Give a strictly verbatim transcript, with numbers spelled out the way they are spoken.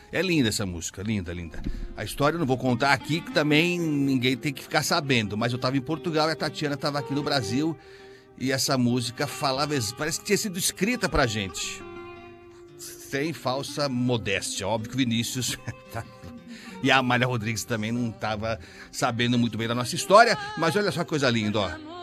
É linda essa música, linda, linda. A história eu não vou contar aqui, que também ninguém tem que ficar sabendo. Mas eu estava em Portugal e a Tatiana estava aqui no Brasil. E essa música falava, parece que tinha sido escrita pra gente. Sem falsa modéstia. Óbvio que o Vinícius e a Amália Rodrigues também não estava sabendo muito bem da nossa história. Mas olha só que coisa linda, ó.